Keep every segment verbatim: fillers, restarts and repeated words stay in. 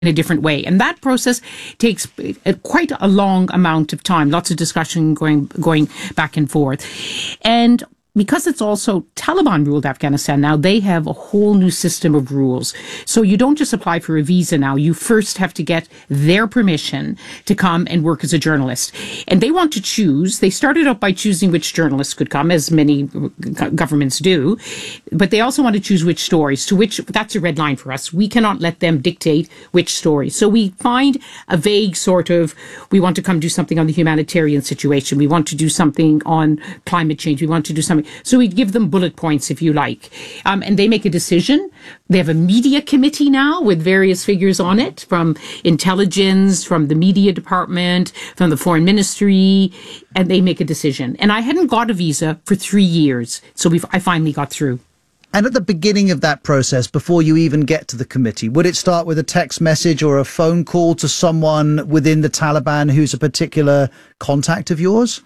in a different way. And that process takes quite a long amount of time, lots of discussion going going back and forth. And because it's also Taliban-ruled Afghanistan now, they have a whole new system of rules. So you don't just apply for a visa now. You first have to get their permission to come and work as a journalist. And they want to choose. They started out by choosing which journalists could come, as many governments do. But they also want to choose which stories, to which that's a red line for us. We cannot let them dictate which stories. So we find a vague sort of, we want to come do something on the humanitarian situation. We want to do something on climate change. We want to do something. So we give them bullet points, if you like. Um, and they make a decision. They have a media committee now with various figures on it, from intelligence, from the media department, from the foreign ministry, and they make a decision. And I hadn't got a visa for three years. So we've, I finally got through. And at the beginning of that process, before you even get to the committee, would it start with a text message or a phone call to someone within the Taliban who's a particular contact of yours?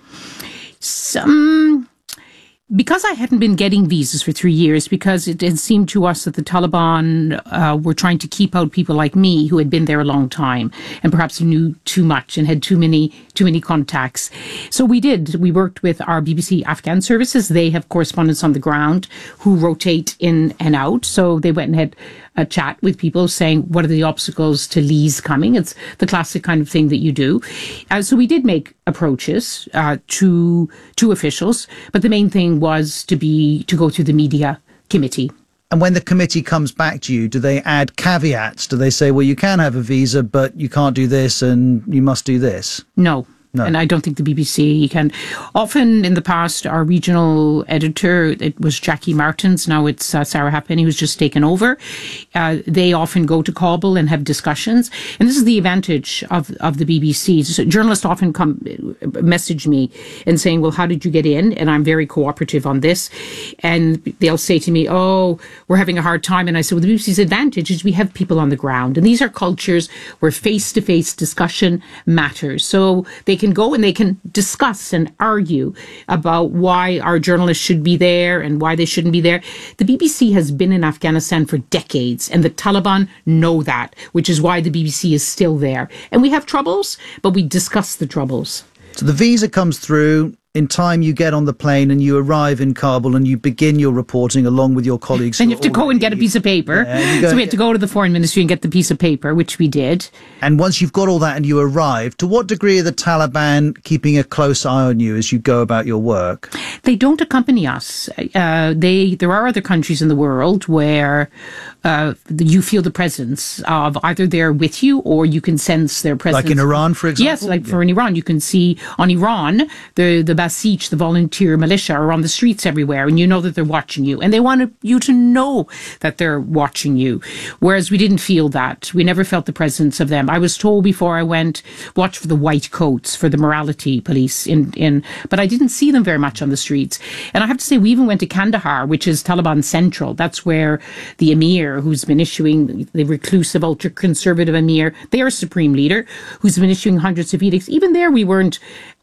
Some... Because I hadn't been getting visas for three years, because it had seemed to us that the Taliban uh, were trying to keep out people like me who had been there a long time and perhaps knew too much and had too many too many contacts. So we did. We worked with our B B C Afghan services. They have correspondents on the ground who rotate in and out. So they went and had a chat with people saying, what are the obstacles to Lee's coming? It's the classic kind of thing that you do. Uh, so we did make approaches uh, to to officials, but the main thing was to be to go through the media committee. And when the committee comes back to you, do they add caveats? Do they say, well, you can have a visa, but you can't do this and you must do this? No. No. And I don't think the B B C can. Often in the past, our regional editor, it was Jackie Martins, now it's uh, Sarah Halfpenny, who's just taken over. Uh, they often go to Kabul and have discussions. And this is the advantage of, of the B B C. So journalists often come message me and saying, well, how did you get in? And I'm very cooperative on this. And they'll say to me, oh, we're having a hard time. And I said, well, the B B C's advantage is we have people on the ground. And these are cultures where face-to-face discussion matters. So they can go and they can discuss and argue about why our journalists should be there and why they shouldn't be there. The B B C has been in Afghanistan for decades, and the Taliban know that, which is why the B B C is still there. And we have troubles, but we discuss the troubles. So the visa comes through. In time, you get on the plane and you arrive in Kabul and you begin your reporting along with your colleagues. Then you have to go and get a piece of paper. Yeah, so we had to go to the foreign ministry and get the piece of paper, which we did. And once you've got all that and you arrive, to what degree are the Taliban keeping a close eye on you as you go about your work? They don't accompany us. Uh, they there are other countries in the world where uh, you feel the presence of either they're with you or you can sense their presence. Like in Iran, for example? Yes, like yeah. for in Iran. You can see on Iran, the, the Basij, the volunteer militia, are on the streets everywhere, and you know that they're watching you, and they want you to know that they're watching you. Whereas we didn't feel that. We never felt the presence of them. I was told before I went, watch for the white coats, for the morality police, in, in, but I didn't see them very much on the streets. And I have to say, we even went to Kandahar, which is Taliban Central. That's where the emir, who's been issuing, the reclusive, ultra-conservative emir, their supreme leader, who's been issuing hundreds of edicts. Even there, we weren't,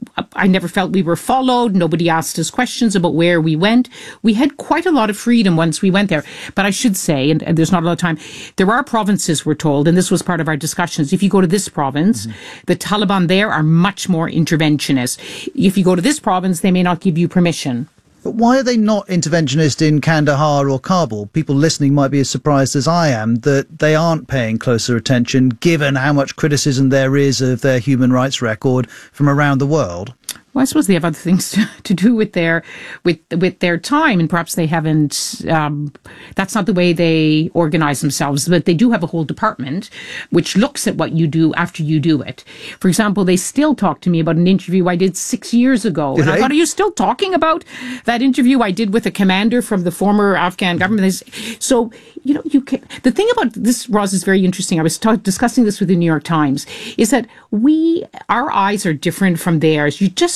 I never felt we were followed. Nobody asked us questions about where we went. We had quite a lot of freedom once we went there. But I should say, and, and there's not a lot of time, there are provinces, we're told, and this was part of our discussions. If you go to this province, mm-hmm. the Taliban there are much more interventionist. If you go to this province, they may not give you permission. But why are they not interventionist in Kandahar or Kabul? People listening might be as surprised as I am that they aren't paying closer attention, given how much criticism there is of their human rights record from around the world. Well, I suppose they have other things to, to do with their with with their time, and perhaps they haven't. Um, that's not the way they organize themselves. But they do have a whole department which looks at what you do after you do it. For example, they still talk to me about an interview I did six years ago, did and I, I thought, "Are you still talking about that interview I did with a commander from the former Afghan government?" So you know, you can. The thing about this, Roz, is very interesting. I was ta- discussing this with the New York Times. Is that we our eyes are different from theirs. You just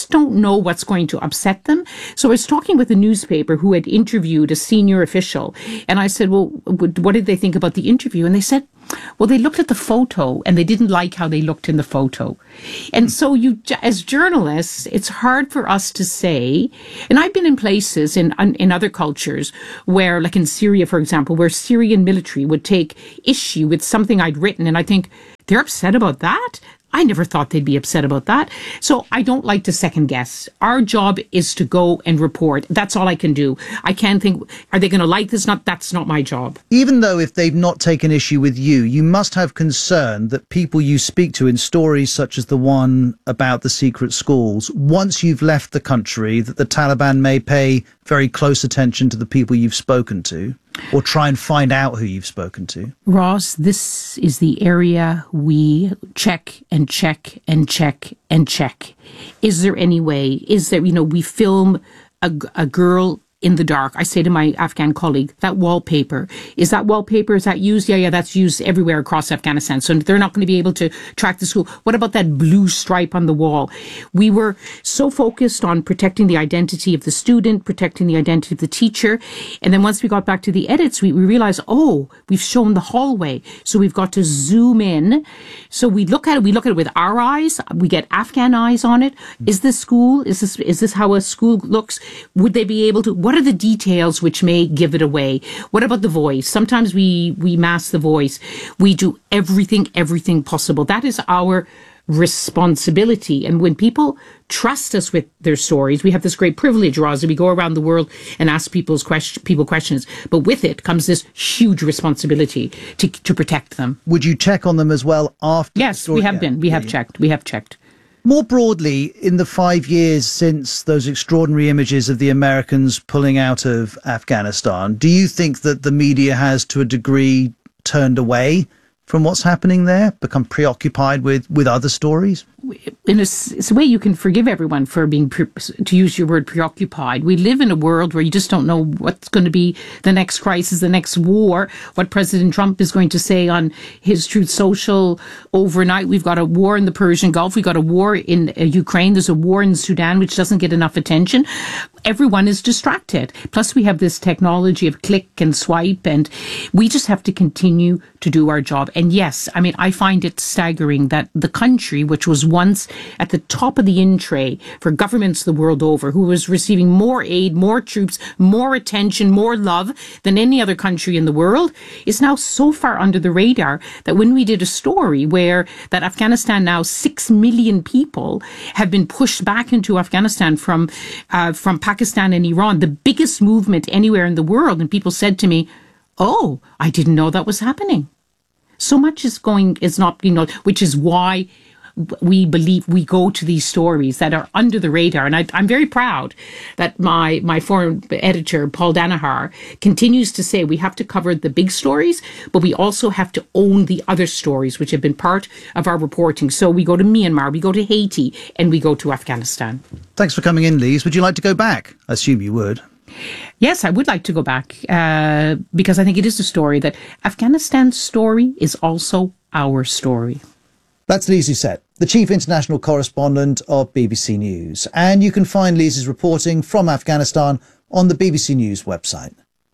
just don't know what's going to upset them. So I was talking with a newspaper who had interviewed a senior official, and I said, well, what did they think about the interview? And they said, well, they looked at the photo and they didn't like how they looked in the photo. And so you, as journalists, it's hard for us to say, and I've been in places in, in other cultures where, like in Syria, for example, where Syrian military would take issue with something I'd written, and I think, they're upset about that? I never thought they'd be upset about that. So I don't like to second guess. Our job is to go and report. That's all I can do. I can't think, are they going to like this? Not, that's not my job. Even though if they've not taken issue with you, you must have concern that people you speak to in stories such as the one about the secret schools, once you've left the country, that the Taliban may pay very close attention to the people you've spoken to, or try and find out who you've spoken to. Ross, this is the area we check and check and check and check. Is there any way? Is there, you know, we film a, a girl in the dark. I say to my Afghan colleague, that wallpaper, is that wallpaper, is that used? Yeah, yeah, that's used everywhere across Afghanistan. So they're not going to be able to track the school. What about that blue stripe on the wall? We were so focused on protecting the identity of the student, protecting the identity of the teacher. And then once we got back to the edits, we, we realized, oh, we've shown the hallway. So we've got to zoom in. So we look at it, we look at it with our eyes. We get Afghan eyes on it. Is this school? Is this, is this how a school looks? Would they be able to? What are the details which may give it away? What about the voice? Sometimes we, we mask the voice. We do everything, everything possible. That is our responsibility. And when people trust us with their stories, we have this great privilege, Rosa. We go around the world and ask people's question, people questions. But with it comes this huge responsibility to, to protect them. Would you check on them as well after? Yes, we have yeah, been. We have yeah. checked. We have checked. More broadly, in the five years since those extraordinary images of the Americans pulling out of Afghanistan, do you think that the media has, to a degree, turned away from what's happening there, become preoccupied with, with other stories? In a, it's a way you can forgive everyone for being, pre, to use your word, preoccupied. We live in a world where you just don't know what's going to be the next crisis, the next war, what President Trump is going to say on his Truth Social overnight. We've got a war in the Persian Gulf. We've got a war in uh, Ukraine. There's a war in Sudan, which doesn't get enough attention. Everyone is distracted. Plus, we have this technology of click and swipe, and we just have to continue to do our job. And yes, I mean, I find it staggering that the country, which was once at the top of the in tray for governments the world over, who was receiving more aid, more troops, more attention, more love than any other country in the world, is now so far under the radar that when we did a story where that Afghanistan, now six million people have been pushed back into Afghanistan from uh, from Pakistan and Iran, the biggest movement anywhere in the world, and people said to me, oh, I didn't know that was happening. So much is going, is not, you know, which is why we believe we go to these stories that are under the radar. And I, I'm very proud that my, my foreign editor, Paul Danaher, continues to say we have to cover the big stories, but we also have to own the other stories, which have been part of our reporting. So we go to Myanmar, we go to Haiti, and we go to Afghanistan. Thanks for coming in, Lise. Would you like to go back? I assume you would. Yes, I would like to go back uh, because I think it is a story that Afghanistan's story is also our story. That's Lise Doucet, the chief international correspondent of B B C News. And you can find Lise's reporting from Afghanistan on the B B C News website.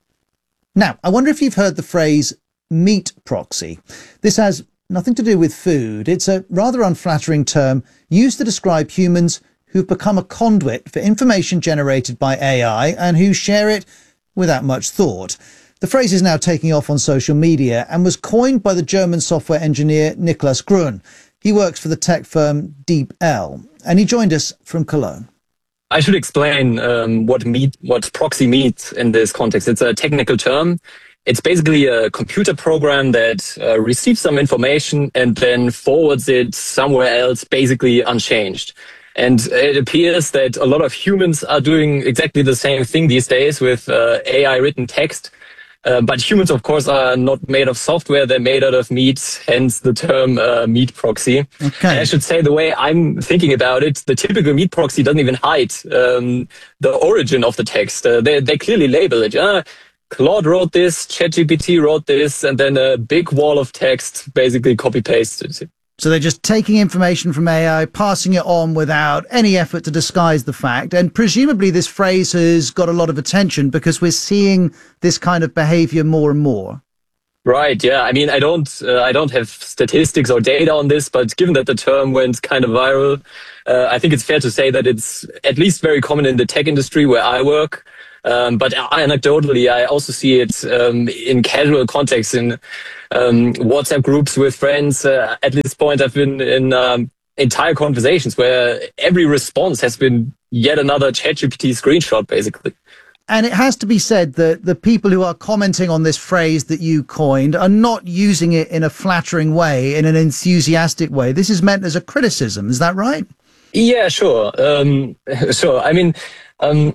Now, I wonder if you've heard the phrase meat proxy. This has nothing to do with food. It's a rather unflattering term used to describe humans who've become a conduit for information generated by A I and who share it without much thought. The phrase is now taking off on social media and was coined by the German software engineer Niklas Grun. He works for the tech firm DeepL, and he joined us from Cologne. I should explain um, what meat, what proxy means in this context. It's a technical term. It's basically a computer program that uh, receives some information and then forwards it somewhere else, basically unchanged. And it appears that a lot of humans are doing exactly the same thing these days with uh, A I-written text. Uh, but humans, of course, are not made of software. They're made out of meat, hence the term uh, meat proxy. Okay. And I should say, the way I'm thinking about it, the typical meat proxy doesn't even hide um, the origin of the text. Uh, they, they clearly label it. Uh, Claude wrote this, ChatGPT wrote this, and then a big wall of text basically copy-pasted. So they're just taking information from A I, passing it on without any effort to disguise the fact. And presumably this phrase has got a lot of attention because we're seeing this kind of behavior more and more. Right. Yeah. I mean, I don't, uh, I don't have statistics or data on this, but given that the term went kind of viral, uh, I think it's fair to say that it's at least very common in the tech industry where I work. Um, but anecdotally, I also see it um, in casual contexts in um, WhatsApp groups with friends. Uh, at this point, I've been in um, entire conversations where every response has been yet another ChatGPT screenshot, basically. And it has to be said that the people who are commenting on this phrase that you coined are not using it in a flattering way, in an enthusiastic way. This is meant as a criticism. Is that right? Yeah, sure. Um, sure. I mean, um,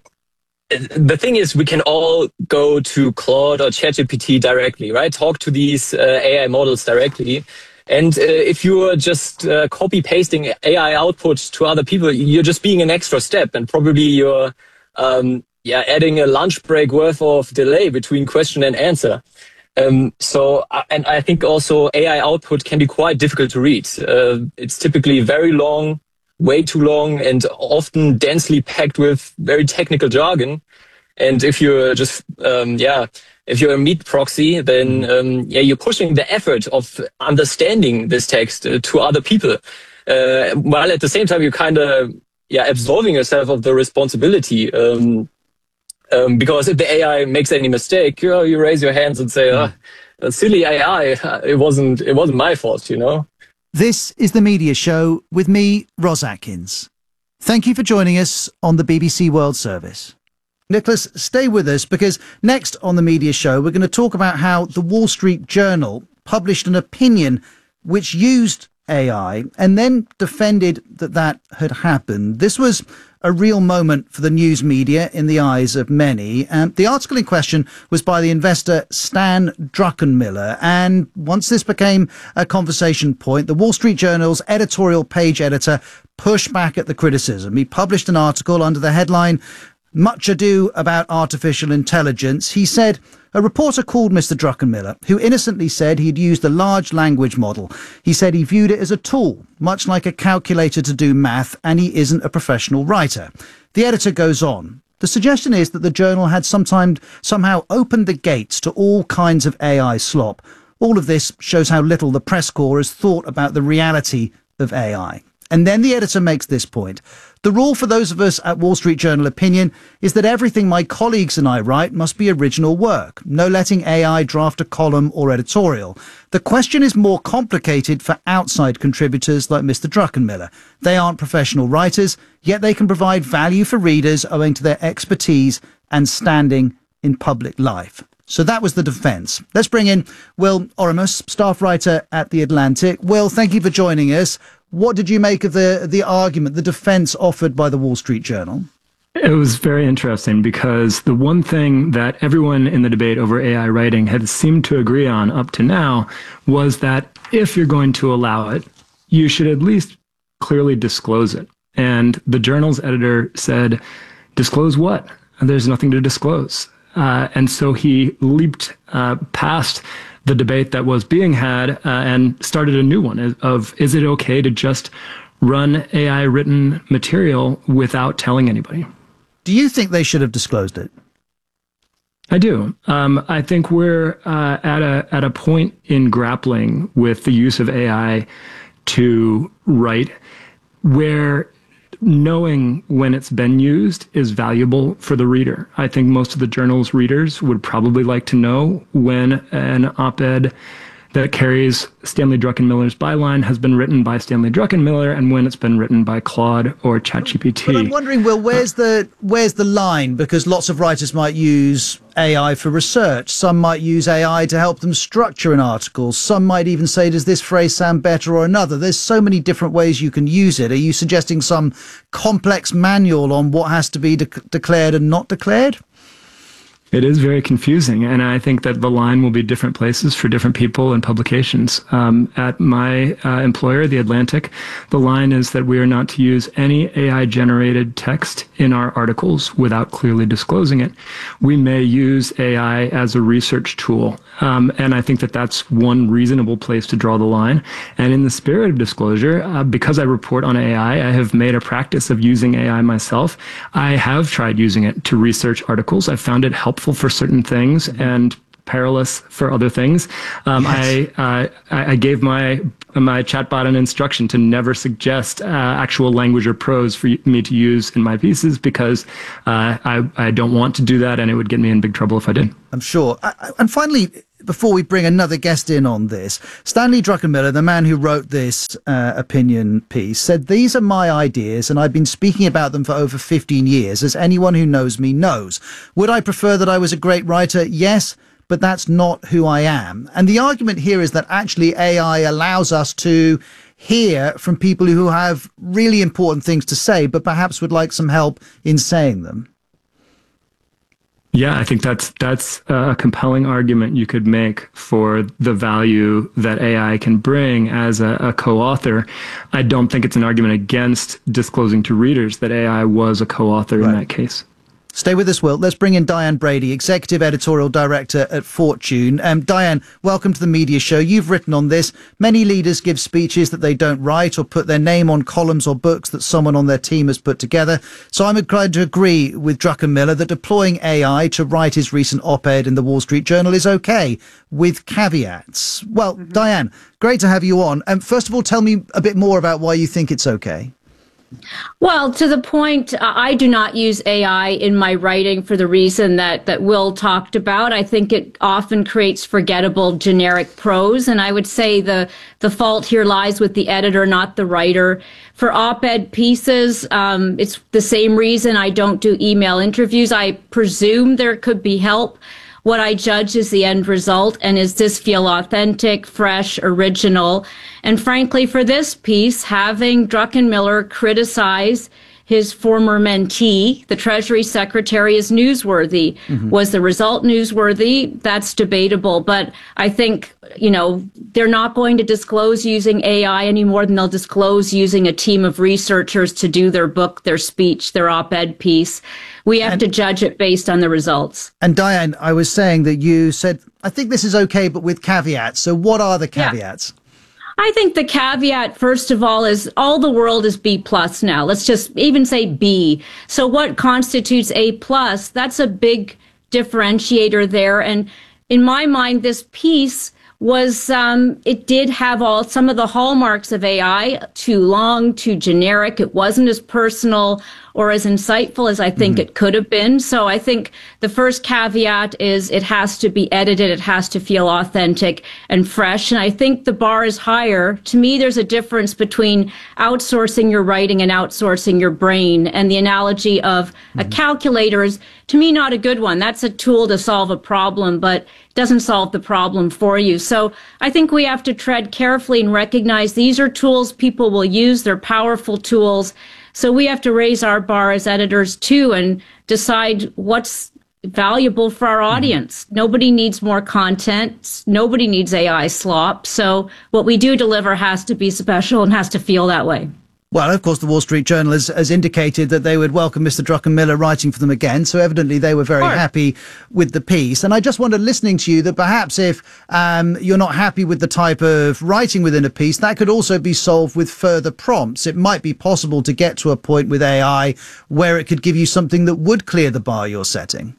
the thing is, we can all go to Claude or ChatGPT directly, right? Talk to these uh, A I models directly. And uh, if you are just uh, copy pasting A I output to other people, you're just being an extra step, and probably you're um, yeah adding a lunch break worth of delay between question and answer. Um, so, and I think also A I output can be quite difficult to read. Uh, it's typically very long, way too long, and often densely packed with very technical jargon. And if you're just, um, yeah, if you're a meat proxy, then, um, yeah, you're pushing the effort of understanding this text uh, to other people. Uh, while at the same time, you're kind of, yeah, absolving yourself of the responsibility. Um, um, because if the A I makes any mistake, you know, you raise your hands and say, oh, silly A I, it wasn't, it wasn't my fault, you know? This is The Media Show with me, Ros Atkins. Thank you for joining us on the B B C World Service. Nicholas, stay with us because next on The Media Show, we're going to talk about how the Wall Street Journal published an opinion which used A I and then defended that that had happened. This was a real moment for the news media in the eyes of many. Um, the article in question was by the investor Stan Druckenmiller. And once this became a conversation point, the Wall Street Journal's editorial page editor pushed back at the criticism. He published an article under the headline, "Much Ado About Artificial Intelligence." He said, a reporter called Mister Druckenmiller, who innocently said he'd used a large language model. He said he viewed it as a tool, much like a calculator to do math, and he isn't a professional writer. The editor goes on. The suggestion is that the journal had sometime, somehow opened the gates to all kinds of A I slop. All of this shows how little the press corps has thought about the reality of A I. And then the editor makes this point. The rule for those of us at Wall Street Journal Opinion is that everything my colleagues and I write must be original work. No letting A I draft a column or editorial. The question is more complicated for outside contributors like Mister Druckenmiller. They aren't professional writers, yet they can provide value for readers owing to their expertise and standing in public life. So that was the defence. Let's bring in Will Oremus, staff writer at The Atlantic. Will, thank you for joining us. What did you make of the the argument, the defence offered by the Wall Street Journal? It was very interesting because the one thing that everyone in the debate over A I writing had seemed to agree on up to now was that if you're going to allow it, you should at least clearly disclose it. And the journal's editor said, disclose what? There's nothing to disclose. Uh, and so he leaped uh, past the debate that was being had uh, and started a new one of, is it okay to just run A I written material without telling anybody? Do you think they should have disclosed it? I do. Um, I think we're uh, at a at a point in grappling with the use of A I to write where knowing when it's been used is valuable for the reader. I think most of the journal's readers would probably like to know when an op-ed that carries Stanley Druckenmiller's byline has been written by Stanley Druckenmiller and when it's been written by Claude or ChatGPT. But I'm wondering, Will, where's the where's the line? Because lots of writers might use A I for research. Some might use A I to help them structure an article. Some might even say, does this phrase sound better or another? There's so many different ways you can use it. Are you suggesting some complex manual on what has to be de- declared and not declared? It is very confusing, and I think that the line will be different places for different people and publications. Um, at my uh, employer, The Atlantic, the line is that we are not to use any A I-generated text in our articles without clearly disclosing it. We may use A I as a research tool, um, and I think that that's one reasonable place to draw the line. And in the spirit of disclosure, uh, because I report on A I, I have made a practice of using A I myself. I have tried using it to research articles. I've found it helpful for certain things and perilous for other things. Um, yes. I, uh, I gave my my chatbot an instruction to never suggest uh, actual language or prose for me to use in my pieces because uh, I, I don't want to do that, and it would get me in big trouble if I did. I'm sure. I, and finally, before we bring another guest in on this, Stanley Druckenmiller, the man who wrote this uh, opinion piece, said, "These are my ideas, and I've been speaking about them for over fifteen years, as anyone who knows me knows. Would I prefer that I was a great writer? Yes, but that's not who I am." And the argument here is that actually A I allows us to hear from people who have really important things to say, but perhaps would like some help in saying them. Yeah, I think that's that's a compelling argument you could make for the value that A I can bring as a, a co-author. I don't think it's an argument against disclosing to readers that A I was a co-author right. in that case. Stay with us, Will. Let's bring in Diane Brady, Executive Editorial Director at Fortune. Um, Diane, welcome to the Media Show. You've written on this. Many leaders give speeches that they don't write or put their name on columns or books that someone on their team has put together. So I'm inclined to agree with Druckenmiller that deploying A I to write his recent op-ed in the Wall Street Journal is okay, with caveats. Well, mm-hmm. Diane, great to have you on. Um, first of all, tell me a bit more about why you think it's okay. Well, to the point, uh, I do not use A I in my writing for the reason that, that Will talked about. I think it often creates forgettable generic prose, and I would say the, the fault here lies with the editor, not the writer. For op-ed pieces, um, it's the same reason I don't do email interviews. I presume there could be help. What I judge is the end result, and does this feel authentic, fresh, original? And frankly, for this piece, having Druckenmiller criticize his former mentee, the Treasury Secretary, is newsworthy. Mm-hmm. Was the result newsworthy? That's debatable. But I think, you know, they're not going to disclose using A I any more than they'll disclose using a team of researchers to do their book, their speech, their op-ed piece. We have and, to judge it based on the results. And Diane, I was saying that you said, I think this is okay, but with caveats. So what are the caveats? Yeah. I think the caveat, first of all, is all the world is B plus now. Let's just even say B. So what constitutes A plus? That's a big differentiator there. And in my mind, this piece was, um, it did have all some of the hallmarks of A I, too long, too generic. It wasn't as personal or as insightful as I think mm-hmm. it could have been. So I think the first caveat is it has to be edited. It has to feel authentic and fresh. And I think the bar is higher. To me, there's a difference between outsourcing your writing and outsourcing your brain. And the analogy of mm-hmm. a calculator is, to me, not a good one. That's a tool to solve a problem, but it doesn't solve the problem for you. So I think we have to tread carefully and recognize these are tools people will use. They're powerful tools. So we have to raise our bar as editors, too, and decide what's valuable for our audience. Mm-hmm. Nobody needs more content. Nobody needs A I slop. So what we do deliver has to be special and has to feel that way. Well, of course, the Wall Street Journal has, has indicated that they would welcome Mister Druckenmiller writing for them again. So evidently they were very sure. happy with the piece. And I just wondered, listening to you, that perhaps if um, you're not happy with the type of writing within a piece, that could also be solved with further prompts. It might be possible to get to a point with A I where it could give you something that would clear the bar you're setting.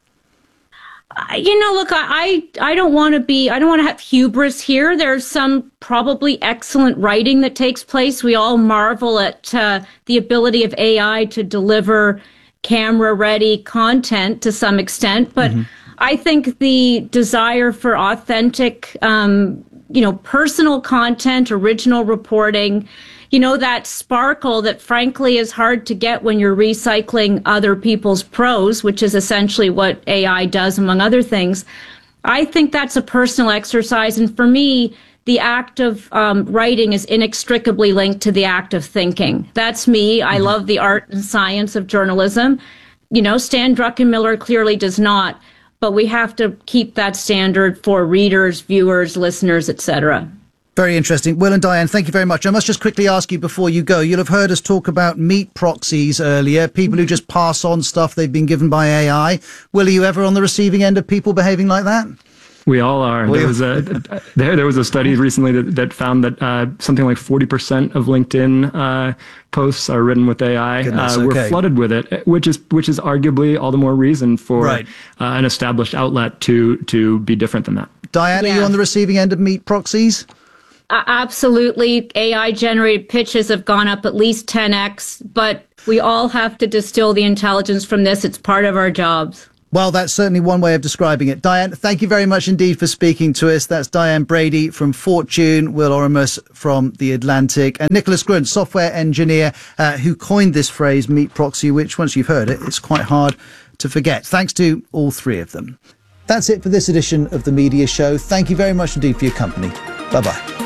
You know, look, I, I don't want to be, I don't want to have hubris here. There's some probably excellent writing that takes place. We all marvel at uh, the ability of A I to deliver camera-ready content to some extent. But mm-hmm. I think the desire for authentic, um, you know, personal content, original reporting, you know, that sparkle that frankly is hard to get when you're recycling other people's prose, which is essentially what A I does, among other things. I think that's a personal exercise. And for me, the act of um, writing is inextricably linked to the act of thinking. That's me. I love the art and science of journalism. You know, Stan Druckenmiller clearly does not. but we have to keep that standard for readers, viewers, listeners, et cetera. Very interesting. Will and Diane, thank you very much. I must just quickly ask you before you go, you'll have heard us talk about meat proxies earlier, people who just pass on stuff they've been given by A I. Will, are you ever on the receiving end of people behaving like that? We all are. We there was a there, there was a study recently that, that found that uh, something like forty percent of LinkedIn uh, posts are written with A I. Goodness, uh, we're okay. flooded with it, which is which is arguably all the more reason for Right. uh, an established outlet to to be different than that. Diane, are you Yeah. on the receiving end of meat proxies? Uh, absolutely. A I generated pitches have gone up at least ten x, but we all have to distill the intelligence from this. It's part of our jobs. Well, that's certainly one way of describing it. Diane, thank you very much indeed for speaking to us. That's Diane Brady from Fortune, Will Oremus from The Atlantic, and Nicholas Grunt, software engineer, uh, who coined this phrase, meat proxy, which once you've heard it, it's quite hard to forget. Thanks to all three of them. That's it for this edition of The Media Show. Thank you very much indeed for your company. Bye-bye.